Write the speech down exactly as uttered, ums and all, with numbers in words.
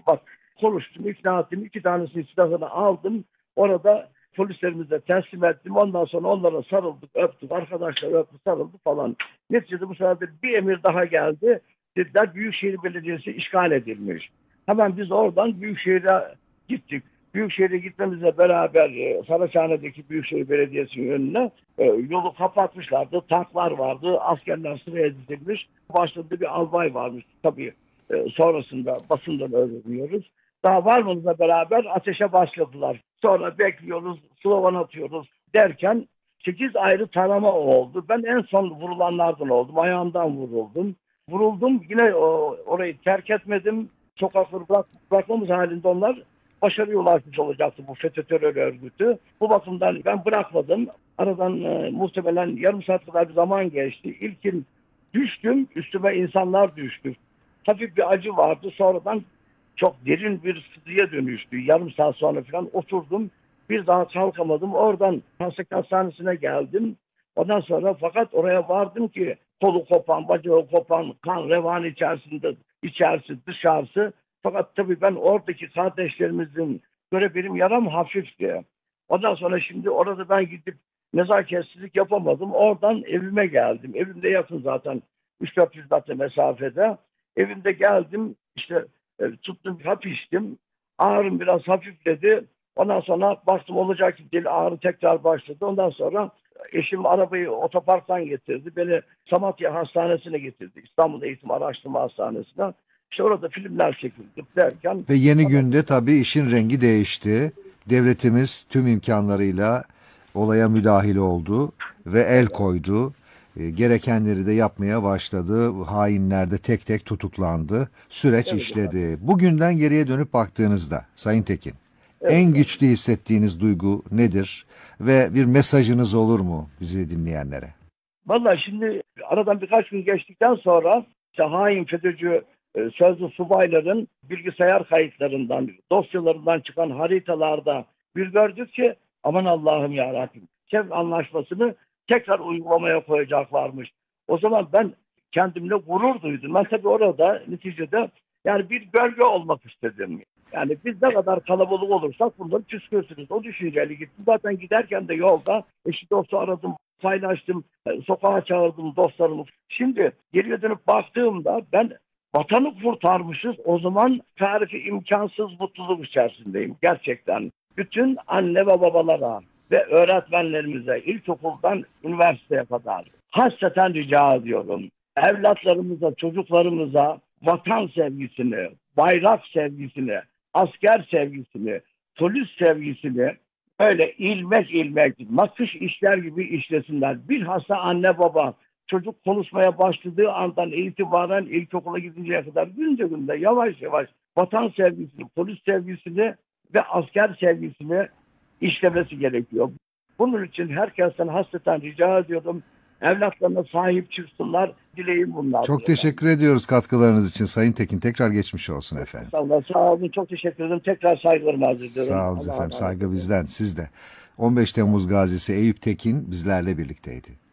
Bak konuştum, ikna ettim. İki tanesini silahını aldım. Orada polislerimize teslim ettim. Ondan sonra onlara sarıldık, öptük. Arkadaşlar öptü, sarıldı falan. Neticede bu sefer bir emir daha geldi. Dediler Büyükşehir Belediyesi işgal edilmiş. Hemen biz oradan Büyükşehir'e gittik. Büyükşehir'e gitmemizle beraber e, Saraçhane'deki Büyükşehir Belediyesi'nin önüne e, yolu kapatmışlardı. Tanklar vardı. Askerler sıraya dizilmiş. Başında bir albay varmış. Tabii e, sonrasında basından öğreniyoruz. Daha varmamızla beraber ateşe başladılar. Sonra bekliyoruz, slogan atıyoruz derken sekiz ayrı tarama oldu. Ben en son vurulanlardan oldum. Ayağımdan vuruldum. Vuruldum. Yine o, orayı terk etmedim. Sokakları bırak, bırakmamız halinde onlar başarıya ulaşmış olacaktı bu FETÖ terör örgütü. Bu bakımdan ben bırakmadım. Aradan e, muhtemelen yarım saat kadar bir zaman geçti. İlkin düştüm, üstüme insanlar düştü. Hafif bir acı vardı. Sonradan çok derin bir sızıya dönüştü. Yarım saat sonra falan oturdum. Bir daha kalkamadım. Oradan Hasek Hastanesi'ne geldim. Ondan sonra fakat oraya vardım ki kolu kopan, bacağı kopan, kan revan içerisinde, içerisi, dışarısı. Fakat tabii ben oradaki kardeşlerimizin göre benim yaram hafifti. Ondan sonra şimdi orada ben gidip nezaketsizlik yapamadım. Oradan evime geldim. Evimde yakın zaten üç dört yüz metre mesafede. Evimde geldim işte e, tuttum hap içtim. Ağrım biraz hafifledi. Ondan sonra baktım olacak gibi değil, ağrı tekrar başladı. Ondan sonra eşim arabayı otoparktan getirdi. Beni Samatya Hastanesi'ne getirdi. İstanbul Eğitim Araştırma Hastanesi'ne. İşte orada filmler çekildik derken... Ve yeni günde tabii işin rengi değişti. Devletimiz tüm imkanlarıyla olaya müdahil oldu ve el koydu. E, gerekenleri de yapmaya başladı. Hainler de tek tek tutuklandı. Süreç Evet, işledi. efendim. Bugünden geriye dönüp baktığınızda Sayın Tekin, Evet, en efendim. güçlü hissettiğiniz duygu nedir? Ve bir mesajınız olur mu bizi dinleyenlere? Vallahi şimdi aradan birkaç gün geçtikten sonra işte hain FETÖ'cü e, sözlü subayların bilgisayar kayıtlarından, dosyalarından çıkan haritalarda bir gördük ki aman Allah'ım yarabbim. Sevr Anlaşması'nı tekrar uygulamaya koyacaklarmış. O zaman ben kendimle gurur duydum. Ben tabii orada neticede yani bir gölge olmak istedim. Yani biz ne kadar kalabalık olursak bunları püskürtürüz. O düşünceyle gittim. Zaten giderken de yolda eşi dostu aradım, paylaştım, sokağa çağırdım dostlarımı. Şimdi geriye dönüp baktığımda ben vatanı kurtarmışız. O zaman tarifi imkansız mutluluk içerisindeyim gerçekten. Bütün anne ve babalara ve öğretmenlerimize ilkokuldan üniversiteye kadar hasreten rica ediyorum. Evlatlarımıza, çocuklarımıza vatan sevgisini, bayrak sevgisini, asker sevgisini, polis sevgisini öyle ilmek ilmek, nakış işler gibi işlesinler. Bilhassa anne baba çocuk konuşmaya başladığı andan itibaren ilkokula gidinceye kadar günce günde yavaş yavaş vatan sevgisini, polis sevgisini ve asker sevgisini işlemesi gerekiyor. Bunun için herkesten hasreten rica ediyorum. Evlatlarına sahip çıksınlar. Dileğim bunlardır Çok efendim. teşekkür ediyoruz katkılarınız için Sayın Tekin. Tekrar geçmiş olsun efendim. Sağ olun, sağ olun. Çok teşekkür ederim. Tekrar saygılarımı arz ediyorum. Sağ olun Allah'a efendim. emanet Saygı olun. bizden. Siz de. on beş Temmuz gazisi Eyüp Tekin bizlerle birlikteydi.